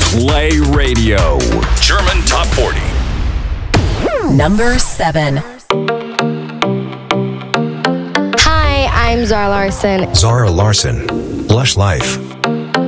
Play Radio. German Top 40. Number 7. Hi, I'm Zara Larsson. Zara Larsson, Lush Life.